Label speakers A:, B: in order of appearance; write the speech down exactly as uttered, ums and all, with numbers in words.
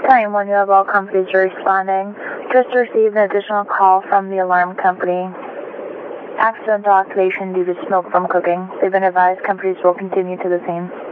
A: nine one, you have all companies are responding. Just received an additional call from the alarm company. Accidental activation due to smoke from cooking. They've been advised companies will continue to the scene.